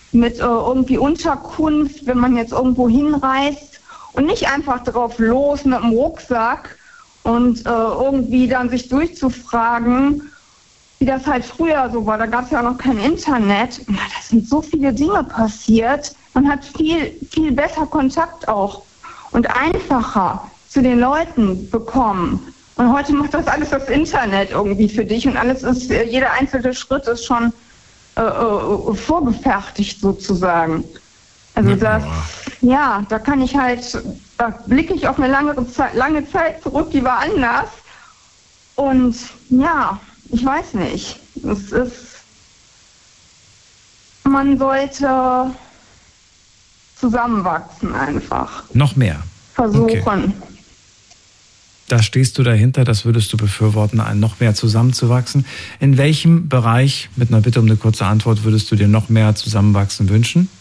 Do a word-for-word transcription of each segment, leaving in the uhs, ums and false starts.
mit äh, irgendwie Unterkunft, wenn man jetzt irgendwo hinreist und nicht einfach drauf los mit dem Rucksack und äh, irgendwie dann sich durchzufragen, wie das halt früher so war. Da gab es ja noch kein Internet. Ja, da sind so viele Dinge passiert. Man hat viel, viel besser Kontakt auch und einfacher zu den Leuten bekommen. Und heute macht das alles das Internet irgendwie für dich und alles ist, jeder einzelne Schritt ist schon äh, äh, vorgefertigt sozusagen. Also das, ja, da kann ich halt, da blicke ich auf eine lange Zeit, lange Zeit zurück, die war anders. Und ja, ich weiß nicht. Es ist, man sollte zusammenwachsen einfach. Noch mehr. Versuchen. Okay. Da stehst du dahinter, das würdest du befürworten, noch mehr zusammenzuwachsen. In welchem Bereich, mit einer Bitte um eine kurze Antwort, würdest du dir noch mehr Zusammenwachsen wünschen?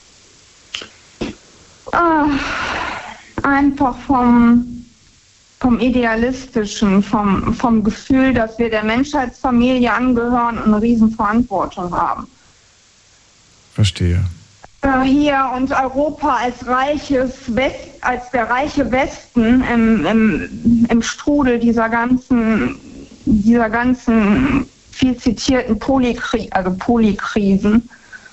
Äh, einfach vom, vom Idealistischen, vom, vom Gefühl, dass wir der Menschheitsfamilie angehören und eine Riesenverantwortung haben. Verstehe. Hier und Europa als reiches West, als der reiche Westen im, im, im Strudel dieser ganzen, dieser ganzen viel zitierten Polykri- also Polykrisen,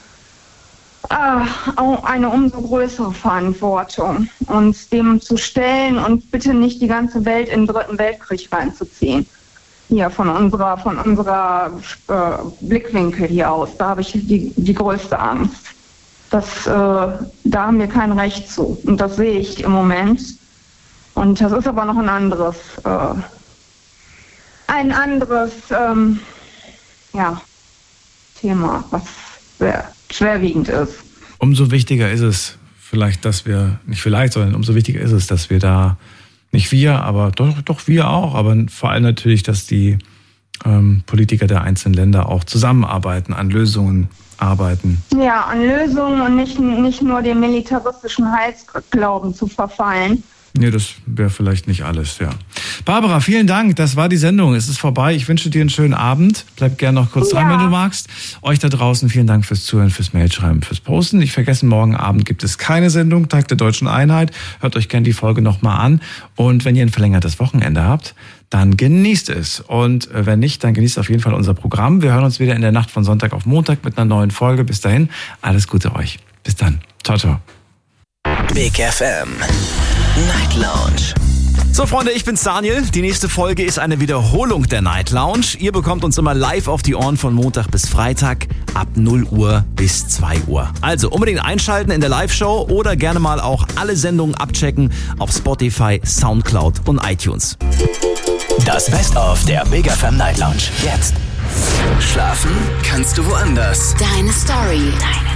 äh, auch eine umso größere Verantwortung, uns dem zu stellen und bitte nicht die ganze Welt in den Dritten Weltkrieg reinzuziehen. Hier von unserer, von unserer äh, Blickwinkel hier aus, da habe ich die, die größte Angst. Das, äh, da haben wir kein Recht zu. Und das sehe ich im Moment. Und das ist aber noch ein anderes, äh, ein anderes ähm, ja, Thema, was sehr schwerwiegend ist. Umso wichtiger ist es vielleicht, dass wir, nicht vielleicht, sondern umso wichtiger ist es, dass wir da, nicht wir, aber doch, doch wir auch, aber vor allem natürlich, dass die ähm, Politiker der einzelnen Länder auch zusammenarbeiten, an Lösungen arbeiten. Ja, an Lösungen und nicht, nicht nur dem militaristischen Heilsglauben zu verfallen. Nee, das wäre vielleicht nicht alles, ja. Barbara, vielen Dank, das war die Sendung, es ist vorbei. Ich wünsche dir einen schönen Abend. Bleib gerne noch kurz ja. dran, wenn du magst. Euch da draußen vielen Dank fürs Zuhören, fürs Mailschreiben, fürs Posten. Nicht vergessen, morgen Abend gibt es keine Sendung, Tag der Deutschen Einheit. Hört euch gerne die Folge nochmal an. Und wenn ihr ein verlängertes Wochenende habt, dann genießt es. Und wenn nicht, dann genießt auf jeden Fall unser Programm. Wir hören uns wieder in der Nacht von Sonntag auf Montag mit einer neuen Folge. Bis dahin, alles Gute euch. Bis dann. Ciao, ciao. Big F M Night Lounge. So Freunde, ich bin's Daniel. Die nächste Folge ist eine Wiederholung der Night Lounge. Ihr bekommt uns immer live auf die Ohren von Montag bis Freitag ab null Uhr bis zwei Uhr. Also unbedingt einschalten in der Live-Show oder gerne mal auch alle Sendungen abchecken auf Spotify, Soundcloud und iTunes. Das Best-of der Big F M Night Lounge. Jetzt. Schlafen kannst du woanders. Deine Story. Deine